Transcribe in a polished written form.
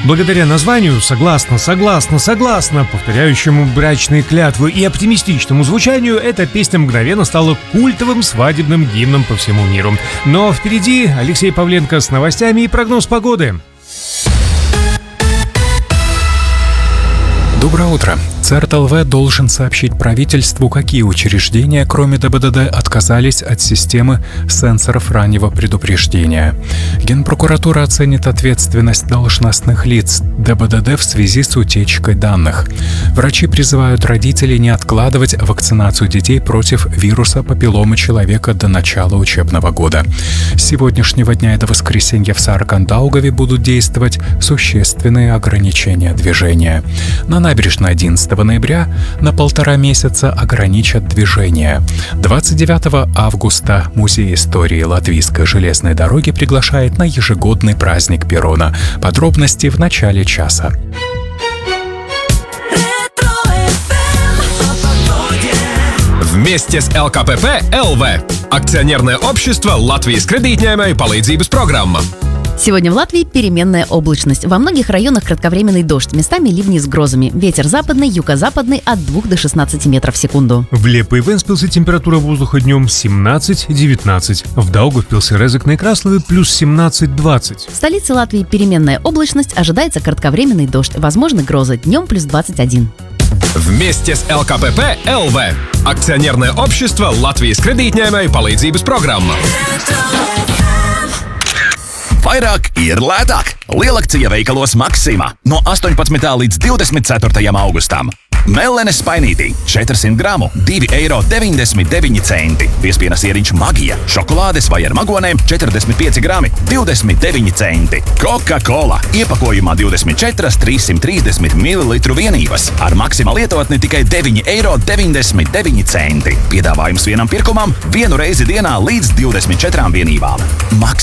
Благодаря названию «Согласно, повторяющему брачные клятвы и оптимистичному звучанию, эта песня мгновенно стала культовым свадебным гимном по всему миру. Но впереди Алексей Павленко с новостями и прогноз погоды. Доброе утро. ЦРТ-ЛВ должен сообщить правительству, какие учреждения, кроме ДБДД, отказались от системы сенсоров раннего предупреждения. Генпрокуратура оценит ответственность должностных лиц ДБДД в связи с утечкой данных. Врачи призывают родителей не откладывать вакцинацию детей против вируса папилломы человека до начала учебного года. С сегодняшнего дня и до воскресенья в Сарыкандаугаве будут действовать существенные ограничения движения. На набережной 11 ноября на 1,5 месяца ограничат движение. 29 августа Музей истории Латвийской железной дороги приглашает на ежегодный праздник Перрона. Подробности в начале часа. Вместе с ЛКПП ЛВ. Акционерное общество Латвijas kredītņēmēju palīdzības программа. Сегодня в Латвии переменная облачность. Во многих районах кратковременный дождь, местами ливни с грозами. Ветер западный, юго-западный от 2 до 16 метров в секунду. В Лепо и Венспилсе температура воздуха днем 17-19. В Даугавпилсе, Резекне и Краслове плюс 17-20. В столице Латвии переменная облачность, ожидается кратковременный дождь. Возможны грозы, днем плюс 21. Вместе с ЛКПП ЛВ. Акционерное общество Латвijas kredītņēmēju palīdzības programma. Vairāk ir lētāk. Lielakcija veikalos Maxima no 18. līdz 24. augustam. Mellenes spainītī 400 gramu 2,99 eiro. Piespienas ieriņš Magija. Šokolādes vai ar magonēm 45 grami 29 centi. Coca-Cola iepakojumā 24 330 ml vienības. Ar Maxima lietotni tikai 9,99 eiro. Piedāvājums vienam pirkumam vienu reizi dienā līdz 24 vienībām.